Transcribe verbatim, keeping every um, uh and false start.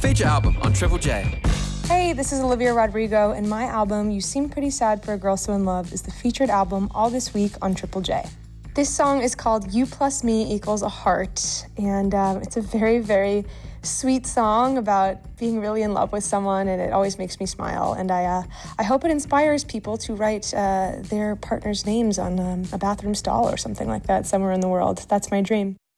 feature album on Triple J. Hey, this is Olivia Rodrigo, and my album, You Seem Pretty Sad for a Girl So In Love, is the featured album all this week on Triple J. This song is called You Plus Me Equals a Heart, and um, it's a very, very sweet song about being really in love with someone, and it always makes me smile. And I uh, I hope it inspires people to write uh, their partner's names on um, a bathroom stall or something like that somewhere in the world. That's my dream.